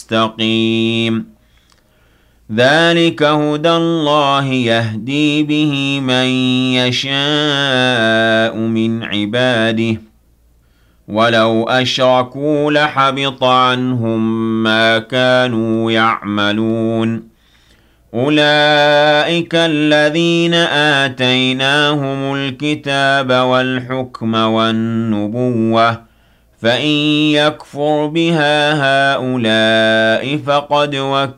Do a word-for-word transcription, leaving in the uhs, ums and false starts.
مستقيم ذلك هدى الله يهدي به من يشاء من عباده ولو أشركوا لحبط عنهم ما كانوا يعملون أولئك الذين آتيناهم الكتاب والحكم والنبوة فإن يكفر بها هؤلاء فقد وكلوا